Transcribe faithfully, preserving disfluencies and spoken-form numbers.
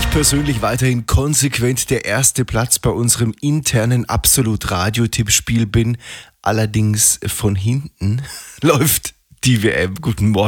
Ich persönlich weiterhin konsequent der erste Platz bei unserem internen Absolut-Radio-Tippspiel bin. Allerdings von hinten läuft die W M. Guten Morgen.